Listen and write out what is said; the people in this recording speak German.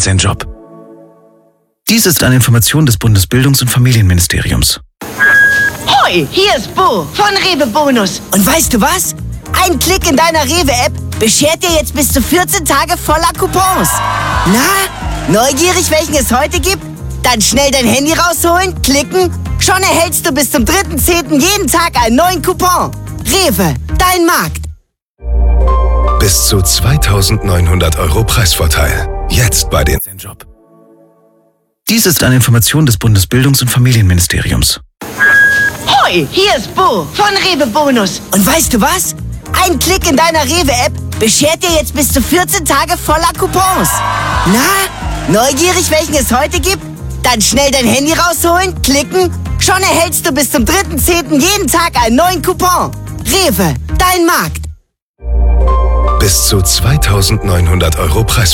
sein Job. Dies ist eine Information des Bundesbildungs- und Familienministeriums. Hoi, hier ist Bo von Rewe Bonus. Und weißt du was? Ein Klick in deiner Rewe-App beschert dir jetzt bis zu 14 Tage voller Coupons. Na, neugierig, welchen es heute gibt? Dann schnell dein Handy rausholen, klicken. Schon erhältst du bis zum 3.10. jeden Tag einen neuen Coupon. Rewe, dein Markt. Bis zu 2.900 € Preisvorteil. Jetzt bei den Job. Dies ist eine Information des Bundesbildungs- und Familienministeriums. Hoi, hier ist Bo von Rewe Bonus. Und weißt du was? Ein Klick in deiner Rewe-App beschert dir jetzt bis zu 14 Tage voller Coupons. Na, neugierig, welchen es heute gibt? Dann schnell dein Handy rausholen, klicken. Schon erhältst du bis zum 3.10. jeden Tag einen neuen Coupon. Rewe, dein Markt. bis zu 2.900 € Preisvorteil.